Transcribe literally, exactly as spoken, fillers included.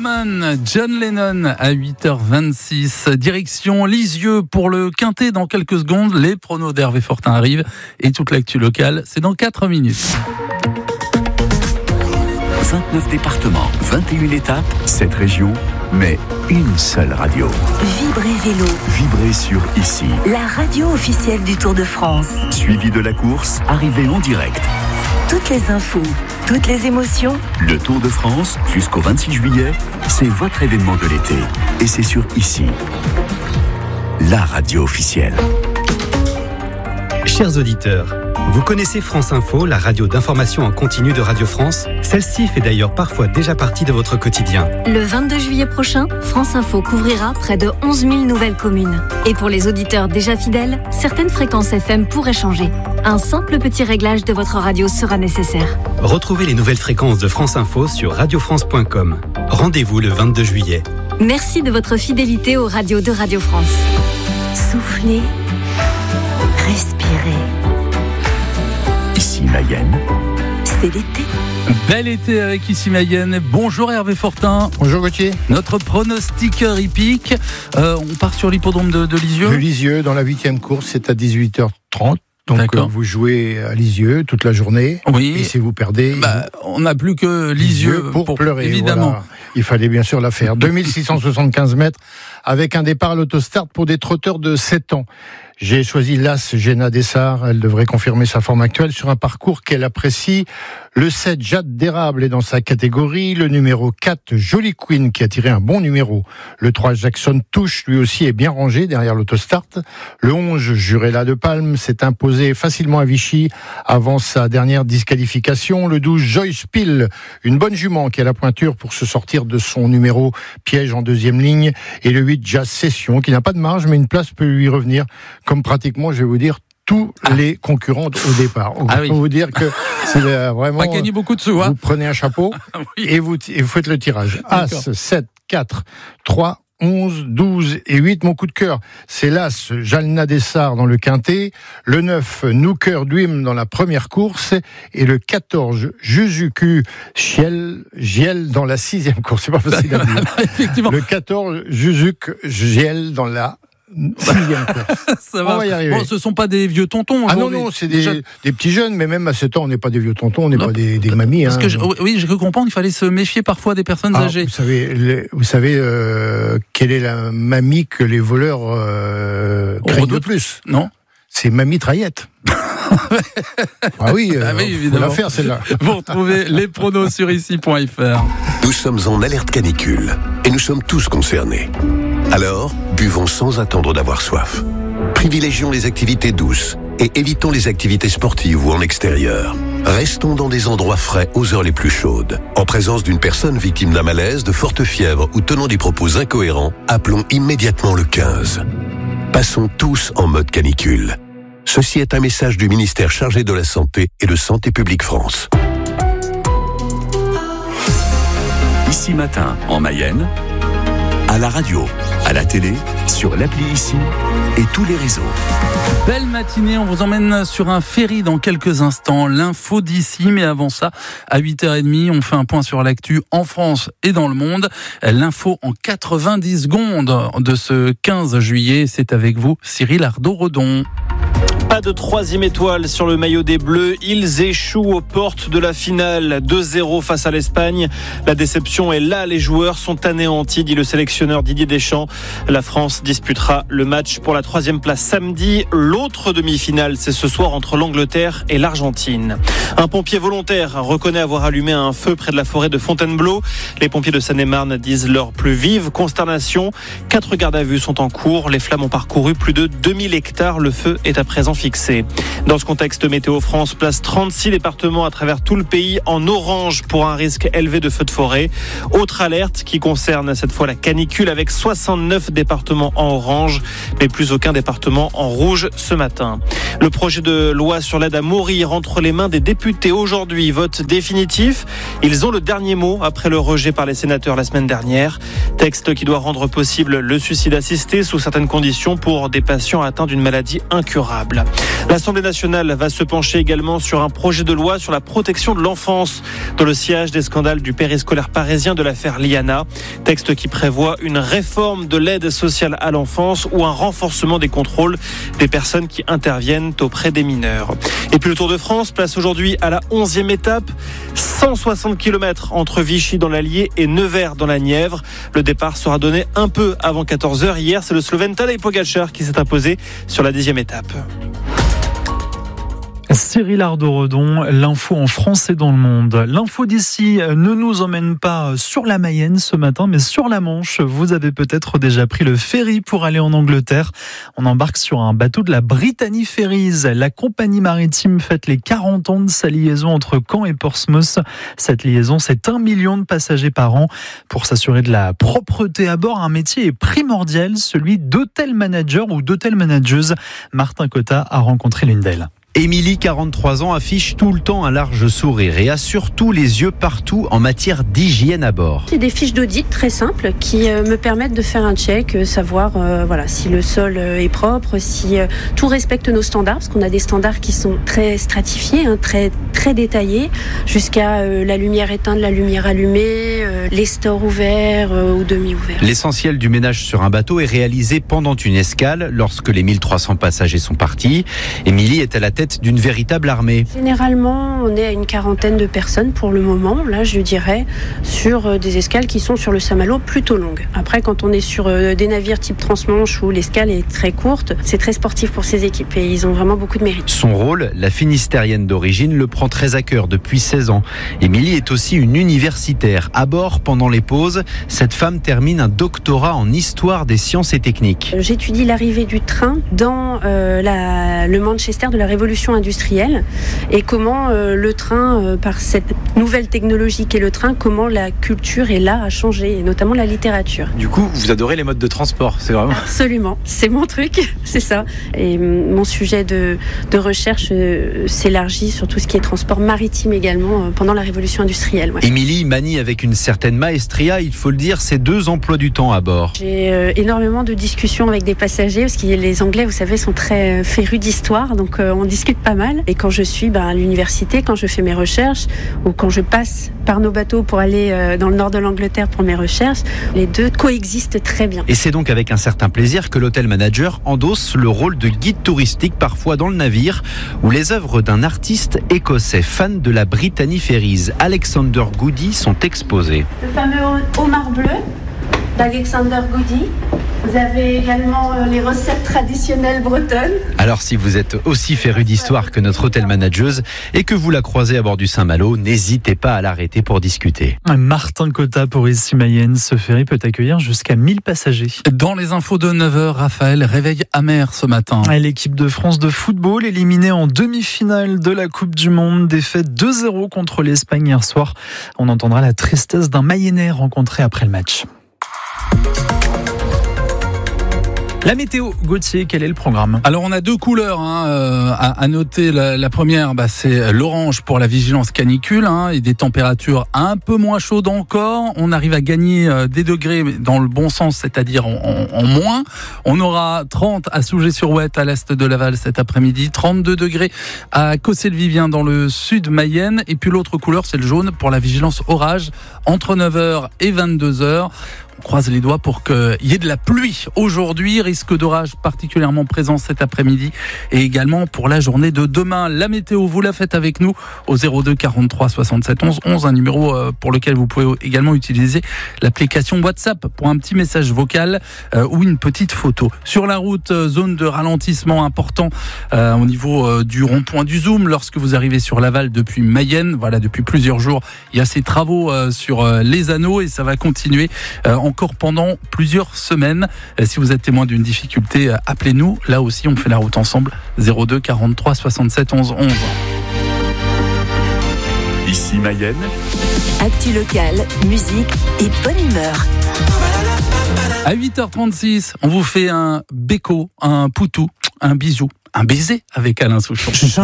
Woman, John Lennon à huit heures vingt-six. Direction Lisieux pour le Quintet dans quelques secondes. Les pronos d'Hervé Fortin arrivent et toute l'actu locale, c'est dans quatre minutes. vingt-neuf départements, vingt et une étapes, sept régions, mais une seule radio. Vibrez Vélo. Vibrez sur Ici. La radio officielle du Tour de France. Suivi de la course, arrivée en direct. Toutes les infos, toutes les émotions. Le Tour de France, jusqu'au vingt-six juillet, c'est votre événement de l'été. Et c'est sur Ici. La radio officielle. Chers auditeurs, vous connaissez France Info, la radio d'information en continu de Radio France? Celle-ci fait d'ailleurs parfois déjà partie de votre quotidien. Le vingt-deux juillet prochain, France Info couvrira près de onze mille nouvelles communes. Et pour les auditeurs déjà fidèles, certaines fréquences F M pourraient changer. Un simple petit réglage de votre radio sera nécessaire. Retrouvez les nouvelles fréquences de France Info sur radio france point com. Rendez-vous le vingt-deux juillet. Merci de votre fidélité aux radios de Radio France. Soufflez, respirez. Ici Mayenne. C'est l'été. Bel été avec Ici Mayenne. Bonjour Hervé Fortin. Bonjour Gauthier. Notre pronostiqueur hippique. Euh, on part sur l'hippodrome de, de Lisieux. De Lisieux, dans la huitième course, c'est à dix-huit heures trente. Donc euh, vous jouez à Lisieux toute la journée. Oui. Et si vous perdez, bah, on n'a plus que Lisieux, Lisieux pour, pour pleurer. Évidemment. Voilà. Il fallait bien sûr la faire. deux mille six cent soixante-quinze mètres avec un départ à l'autostart pour des trotteurs de sept ans. J'ai choisi l'As Jenna Dessart. Elle devrait confirmer sa forme actuelle sur un parcours qu'elle apprécie. Le sept, Jade d'Érable est dans sa catégorie. Le numéro quatre, Jolie Queen, qui a tiré un bon numéro. Le trois, Jackson Touche, lui aussi est bien rangé derrière l'autostart. Le onze, Jurella de Palme, s'est imposé facilement à Vichy avant sa dernière disqualification. Le douze, Joyce Peel, une bonne jument qui a la pointure pour se sortir de son numéro piège en deuxième ligne. Et le huit, Jazz Session, qui n'a pas de marge, mais une place peut lui revenir. Comme pratiquement, je vais vous dire, tous ah. les concurrents au départ. On ah peut oui. vous dire que c'est vraiment... Pas gagné beaucoup de sous, hein. Vous prenez un chapeau oui. et, vous, et vous faites le tirage. As, sept, quatre, trois, onze, douze et huit. Mon coup de cœur, c'est l'As Jalna Dessart dans le Quintet. Le neuf, Nooker Dwim dans la première course. Et le quatorze, Juzuku Giel, Giel dans la sixième course. C'est pas facile à dire. Effectivement. Le quatorze, Juzuku Giel dans la sixième course. Ça va. On va y arriver. Bon, ce ne sont pas des vieux tontons. Ah non, non, c'est des, des, des petits jeunes, mais même à sept ans, on n'est pas des vieux tontons, on n'est pas des, des mamies. Parce hein. que je, oui, j'ai cru comprendre qu'il fallait se méfier parfois des personnes ah, âgées. Vous savez, les, vous savez euh, quelle est la mamie que les voleurs euh, craignent le plus? Non. C'est Mamie Traillette. Ah oui, euh, ah oui évidemment. Faut la faire celle-là. Vous retrouvez les pronos sur ici point f r. Nous sommes en alerte canicule et nous sommes tous concernés. Alors, buvons sans attendre d'avoir soif. Privilégions les activités douces et évitons les activités sportives ou en extérieur. Restons dans des endroits frais aux heures les plus chaudes. En présence d'une personne victime d'un malaise, de forte fièvre ou tenant des propos incohérents, appelons immédiatement le quinze. Passons tous en mode canicule. Ceci est un message du ministère chargé de la Santé et de Santé publique France. Ici Matin, en Mayenne, à la radio, à la télé, sur l'appli Ici et tous les réseaux. Belle matinée, on vous emmène sur un ferry dans quelques instants. L'info d'ici, mais avant ça, à huit heures trente, on fait un point sur l'actu en France et dans le monde. L'info en quatre-vingt-dix secondes de ce quinze juillet, c'est avec vous, Cyril Ardo-Redon. Pas de troisième étoile sur le maillot des Bleus. Ils échouent aux portes de la finale. deux zéro face à l'Espagne. La déception est là. Les joueurs sont anéantis, dit le sélectionneur Didier Deschamps. La France disputera le match pour la troisième place samedi. L'autre demi-finale, c'est ce soir entre l'Angleterre et l'Argentine. Un pompier volontaire reconnaît avoir allumé un feu près de la forêt de Fontainebleau. Les pompiers de Seine-et-Marne disent leur plus vive consternation. Quatre gardes à vue sont en cours. Les flammes ont parcouru plus de deux mille hectares. Le feu est à présent fixé. Dans ce contexte, Météo France place trente-six départements à travers tout le pays en orange pour un risque élevé de feux de forêt. Autre alerte qui concerne cette fois la canicule avec soixante-neuf départements en orange, mais plus aucun département en rouge ce matin. Le projet de loi sur l'aide à mourir entre les mains des députés aujourd'hui, vote définitif. Ils ont le dernier mot après le rejet par les sénateurs la semaine dernière. Texte qui doit rendre possible le suicide assisté sous certaines conditions pour des patients atteints d'une maladie incurable. vulnérables. L'Assemblée nationale va se pencher également sur un projet de loi sur la protection de l'enfance dans le sillage des scandales du périscolaire parisien de l'affaire Liana. Texte qui prévoit une réforme de l'aide sociale à l'enfance ou un renforcement des contrôles des personnes qui interviennent auprès des mineurs. Et puis le Tour de France place aujourd'hui à la onzième étape, cent soixante kilomètres entre Vichy dans l'Allier et Nevers dans la Nièvre. Le départ sera donné un peu avant quatorze heures. Hier, c'est le Slovène Tadej Pogačar qui s'est imposé sur la dixième étape. Cyril Ardo-Redon, l'info en France et dans le monde. L'info d'ici ne nous emmène pas sur la Mayenne ce matin, mais sur la Manche. Vous avez peut-être déjà pris le ferry pour aller en Angleterre. On embarque sur un bateau de la Brittany Ferries. La compagnie maritime fête les quarante ans de sa liaison entre Caen et Portsmouth. Cette liaison, c'est un million de passagers par an. Pour s'assurer de la propreté à bord, un métier est primordial, celui d'hôtel manager ou d'hôtel manageuse. Martin Cotta a rencontré l'une d'elles. Émilie, quarante-trois ans, affiche tout le temps un large sourire et a surtout les yeux partout en matière d'hygiène à bord. J'ai des fiches d'audit très simples qui me permettent de faire un check, savoir euh, voilà, si le sol est propre, si euh, tout respecte nos standards, parce qu'on a des standards qui sont très stratifiés, hein, très, très détaillés, jusqu'à euh, la lumière éteinte, la lumière allumée, euh, les stores ouverts euh, ou demi-ouverts. L'essentiel du ménage sur un bateau est réalisé pendant une escale, lorsque les mille trois cents passagers sont partis. Émilie est à la tête d'une véritable armée. Généralement, on est à une quarantaine de personnes pour le moment, là je dirais, sur des escales qui sont sur le Saint-Malo plutôt longues. Après, quand on est sur des navires type transmanche où l'escale est très courte, c'est très sportif pour ces équipes et ils ont vraiment beaucoup de mérite. Son rôle, la Finistérienne d'origine, le prend très à cœur depuis seize ans. Émilie est aussi une universitaire. À bord, pendant les pauses, cette femme termine un doctorat en histoire des sciences et techniques. J'étudie l'arrivée du train dans euh, la, le Manchester de la Révolution industrielle et comment euh, le train, euh, par cette nouvelle technologie qu'est le train, comment la culture est là à changer, et notamment la littérature. Du coup, vous adorez les modes de transport, c'est vraiment... Absolument, c'est mon truc, c'est ça. Et mon sujet de, de recherche euh, s'élargit sur tout ce qui est transport maritime également euh, pendant la Révolution industrielle. Ouais. Émilie manie avec une certaine maestria, il faut le dire, ses deux emplois du temps à bord. J'ai euh, énormément de discussions avec des passagers, parce que les Anglais, vous savez, sont très euh, férus d'histoire, donc euh, on discute pas mal. Et quand je suis ben, à l'université, quand je fais mes recherches, ou quand je passe par nos bateaux pour aller euh, dans le nord de l'Angleterre pour mes recherches, les deux coexistent très bien. Et c'est donc avec un certain plaisir que l'hôtel manager endosse le rôle de guide touristique, parfois dans le navire, où les œuvres d'un artiste écossais fan de la Brittany Ferries, Alexander Goody, sont exposées. Le fameux homard bleu d'Alexander Goody. Vous avez également les recettes traditionnelles bretonnes. Alors si vous êtes aussi féru d'histoire que notre hôtel manageuse et que vous la croisez à bord du Saint-Malo, n'hésitez pas à l'arrêter pour discuter. Martin Cotta pour ici Mayenne. Ce ferry peut accueillir jusqu'à mille passagers. Dans les infos de neuf heures, Raphaël, réveil amer ce matin. L'équipe de France de football éliminée en demi-finale de la Coupe du Monde, défaite deux zéro contre l'Espagne hier soir. On entendra la tristesse d'un Mayennais rencontré après le match. La météo, Gauthier, quel est le programme ? Alors on a deux couleurs hein, euh, à, à noter. La, la première, bah, c'est l'orange pour la vigilance canicule hein, et des températures un peu moins chaudes encore. On arrive à gagner euh, des degrés dans le bon sens, c'est-à-dire en, en, en moins. On aura trente à Sougé-sur-Ouette à l'est de Laval cet après-midi, trente-deux degrés à Cossé-le-Vivien dans le sud Mayenne. Et puis l'autre couleur, c'est le jaune pour la vigilance orage entre neuf heures et vingt-deux heures. On croise les doigts pour qu'il y ait de la pluie aujourd'hui, risque d'orage particulièrement présent cet après-midi et également pour la journée de demain. La météo, vous la faites avec nous au zéro deux quarante-trois soixante-sept onze onze, un numéro pour lequel vous pouvez également utiliser l'application WhatsApp pour un petit message vocal euh, ou une petite photo. Sur la route, zone de ralentissement important euh, au niveau euh, du rond-point du Zoom lorsque vous arrivez sur Laval depuis Mayenne. Voilà, depuis plusieurs jours, il y a ces travaux euh, sur euh, les anneaux et ça va continuer euh, encore pendant plusieurs semaines. Si vous êtes témoin d'une difficulté, appelez-nous. Là aussi, on fait la route ensemble. zéro deux quarante-trois soixante-sept onze onze. Ici Mayenne. Actu locale, musique et bonne humeur. À huit heures trente-six, on vous fait un béco, un poutou, un bisou, un baiser avec Alain Souchon.